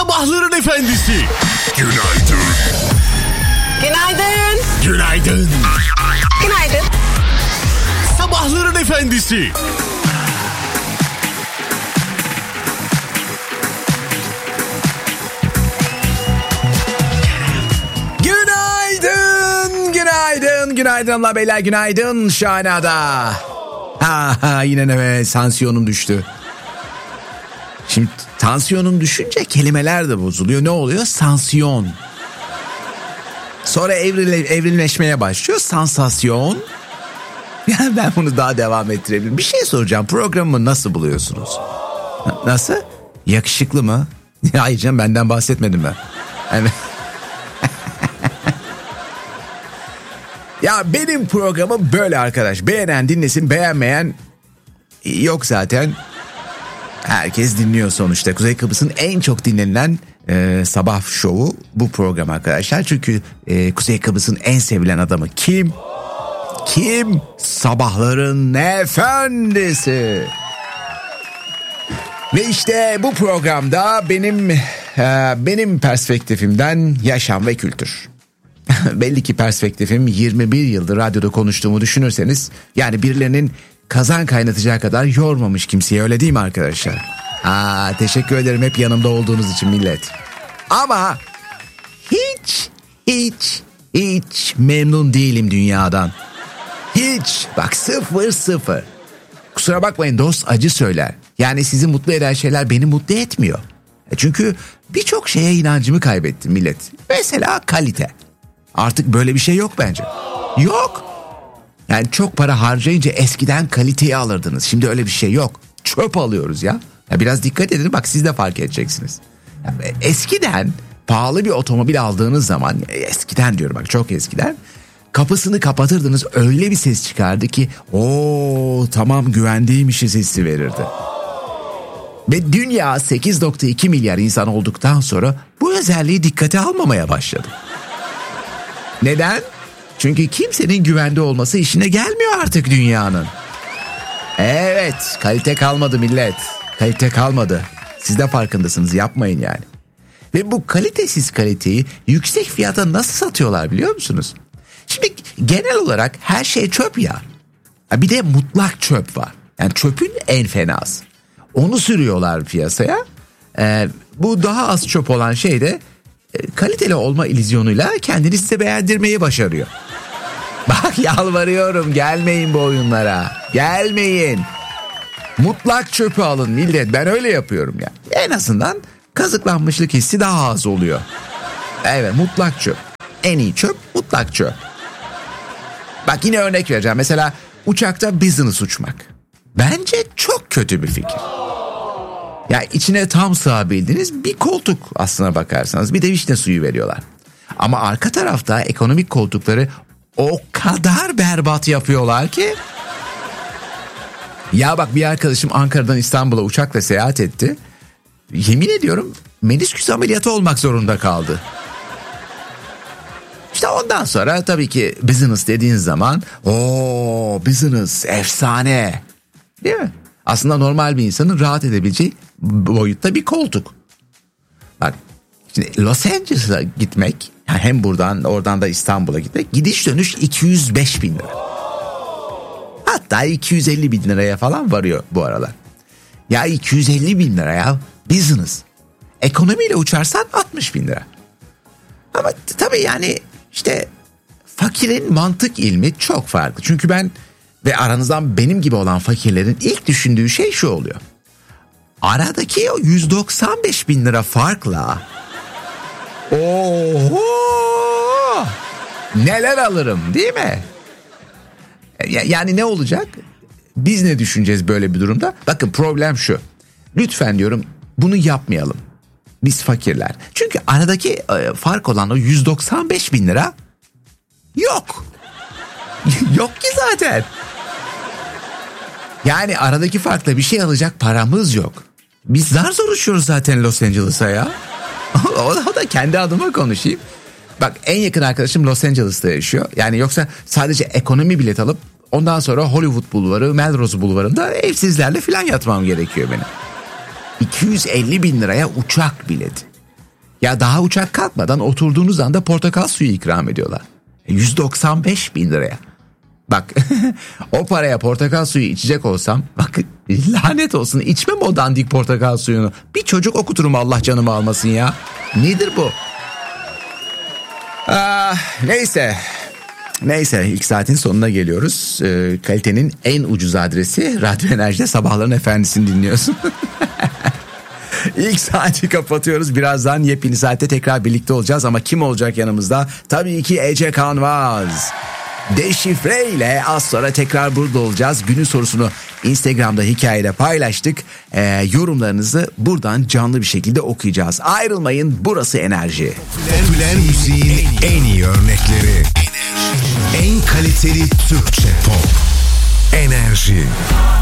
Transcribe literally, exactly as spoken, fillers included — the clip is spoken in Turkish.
Sabahların efendisi. Günaydın. Günaydın. Günaydın. Günaydın. Sabahların efendisi. Günaydın. Günaydın. Günaydın Allah beyler, günaydın. Şahanada. Ha ha yine ne be, tansiyonum düştü. Şimdi tansiyonum düşünce kelimeler de bozuluyor. Ne oluyor? Sansiyon. Sonra evrile, evrimleşmeye başlıyor. Sansasyon. Yani ben bunu daha devam ettirebilirim. Bir şey soracağım. Programımı nasıl buluyorsunuz? Nasıl? Yakışıklı mı? Hayır canım, benden bahsetmedim ben. Yani... Ya benim programım böyle arkadaş. Beğenen dinlesin, beğenmeyen yok zaten. Herkes dinliyor sonuçta. Kuzey Kıbrıs'ın en çok dinlenilen e, sabah şovu bu program arkadaşlar. Çünkü e, Kuzey Kıbrıs'ın en sevilen adamı kim? Kim? Sabahların efendisi. Ve işte bu programda benim e, benim perspektifimden yaşam ve kültür. Belli ki perspektifim yirmi bir yıldır radyoda konuştuğumu düşünürseniz, yani birilerinin kazan kaynatacağı kadar yormamış kimseye, öyle değil mi arkadaşlar? Aa, teşekkür ederim hep yanımda olduğunuz için millet. Ama hiç hiç hiç memnun değilim dünyadan. Hiç, bak sıfır sıfır. Kusura bakmayın, dost acı söyler. Yani sizi mutlu eden şeyler beni mutlu etmiyor. Çünkü birçok şeye inancımı kaybettim millet. Mesela kalite. Artık böyle bir şey yok bence. Yok. Yani çok para harcayınca eskiden kaliteyi alırdınız. Şimdi öyle bir şey yok. Çöp alıyoruz ya. Ya biraz dikkat edin, bak siz de fark edeceksiniz. Yani eskiden pahalı bir otomobil aldığınız zaman, eskiden diyorum bak, çok eskiden, kapısını kapatırdınız, öyle bir ses çıkardı ki ooo tamam güvendeymişiz hissi verirdi. Ve dünya sekiz nokta iki milyar insan olduktan sonra bu özelliği dikkate almamaya başladı. Neden? Çünkü kimsenin güvende olması işine gelmiyor artık dünyanın. Evet, kalite kalmadı millet. Kalite kalmadı. Siz de farkındasınız, yapmayın yani. Ve bu kalitesiz kaliteyi yüksek fiyata nasıl satıyorlar biliyor musunuz? Şimdi genel olarak her şey çöp ya. Bir de mutlak çöp var. Yani çöpün en fenası. Onu sürüyorlar piyasaya. Ee, bu daha az çöp olan şey de e, kaliteli olma illüzyonuyla kendini size beğendirmeyi başarıyor. Bak yalvarıyorum, gelmeyin bu oyunlara. Gelmeyin. Mutlak çöpü alın millet. Ben öyle yapıyorum ya. En azından kazıklanmışlık hissi daha az oluyor. Evet, mutlak çöp. En iyi çöp mutlak çöp. Bak yine örnek vereceğim. Mesela uçakta business uçmak. Bence çok kötü bir fikir. Ya içine tam sığabildiğiniz bir koltuk aslına bakarsanız. Bir de vişne suyu veriyorlar. Ama arka tarafta ekonomik koltukları o kadar berbat yapıyorlar ki. Ya bak, bir arkadaşım Ankara'dan İstanbul'a uçakla seyahat etti. Yemin ediyorum menisküs ameliyatı olmak zorunda kaldı. İşte ondan sonra tabii ki business dediğin zaman ooo business efsane, değil mi? Aslında normal bir insanın rahat edebileceği boyutta bir koltuk. Bak şimdi Los Angeles'a gitmek, yani hem buradan oradan da İstanbul'a gitmek, gidiş dönüş iki yüz beş bin lira. Hatta iki yüz elli bin liraya falan varıyor bu aralar. Ya iki yüz elli bin lira ya business. Ekonomiyle uçarsan altmış bin lira. Ama tabii yani işte fakirin mantık ilmi çok farklı. Çünkü ben ve aranızdan benim gibi olan fakirlerin ilk düşündüğü şey şu oluyor. Aradaki o yüz doksan beş bin lira farkla oho neler alırım, değil mi? Yani ne olacak? Biz ne düşüneceğiz böyle bir durumda? Bakın problem şu. Lütfen diyorum bunu yapmayalım. Biz fakirler. Çünkü aradaki fark olan o yüz doksan beş bin lira yok. Yok ki zaten. Yani aradaki farkla bir şey alacak paramız yok. Biz zar zor uçuyoruz zaten Los Angeles'a ya. O da kendi adıma konuşayım. Bak en yakın arkadaşım Los Angeles'ta yaşıyor. Yani yoksa sadece ekonomi bilet alıp ondan sonra Hollywood Bulvarı, Melrose Bulvarı'nda evsizlerle falan yatmam gerekiyor benim. iki yüz elli bin liraya uçak bileti. Ya daha uçak kalkmadan oturduğunuz anda portakal suyu ikram ediyorlar. yüz doksan beş bin liraya. Bak o paraya portakal suyu içecek olsam bak lanet olsun, içmem o dandik portakal suyunu. Bir çocuk okuturum, Allah canımı almasın ya. Nedir bu? Ah, neyse. Neyse ilk saatin sonuna geliyoruz. Ee, kalitenin en ucuz adresi Radyo Enerji'de Sabahların Efendisi'ni dinliyorsun. İlk saati kapatıyoruz. Birazdan yepyeni saatte tekrar birlikte olacağız ama kim olacak yanımızda? Tabii ki Ece Kanvaz. Deşifre ile az sonra tekrar burada olacağız. Günün sorusunu Instagram'da hikayede paylaştık. Ee, yorumlarınızı buradan canlı bir şekilde okuyacağız. Ayrılmayın, burası Enerji. Popüler müziğin en iyi örnekleri. En kaliteli Türkçe pop. Enerji.